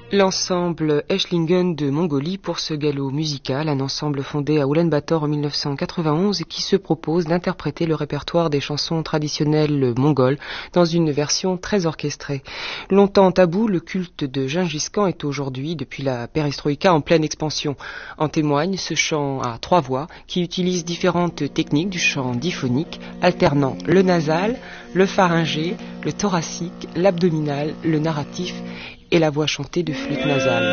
L'ensemble Eschlingen de Mongolie pour ce galop musical, un ensemble fondé à Oulan-Bator en 1991 et qui se propose d'interpréter le répertoire des chansons traditionnelles mongoles dans une version très orchestrée. Longtemps tabou, le culte de Gengis Khan est aujourd'hui, depuis la perestroïka, en pleine expansion. En témoigne ce chant à 3 voix qui utilise différentes techniques du chant diphonique, alternant le nasal, le pharyngé, le thoracique, l'abdominal, le narratif et la voix chantée de flûte nasale.